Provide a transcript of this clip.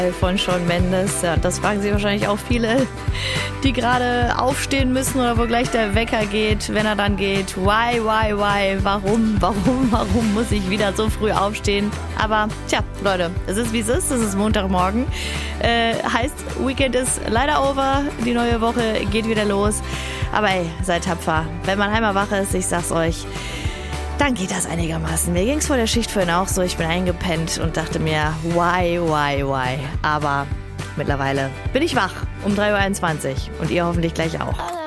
von Shawn Mendes. Ja, das fragen sich wahrscheinlich auch viele, die gerade aufstehen müssen oder wo gleich der Wecker geht, wenn er dann geht. Why? Warum muss ich wieder so früh aufstehen? Aber tja, Leute, es ist wie es ist. Es ist Montagmorgen. Heißt, Weekend ist leider over. Die neue Woche geht wieder los. Aber ey, seid tapfer. Wenn man einmal wach ist, ich sag's euch, dann geht das einigermaßen. Mir ging's vor der Schicht vorhin auch so. Ich bin eingepennt und dachte mir, why? Aber mittlerweile bin ich wach um 3.21 Uhr und ihr hoffentlich gleich auch.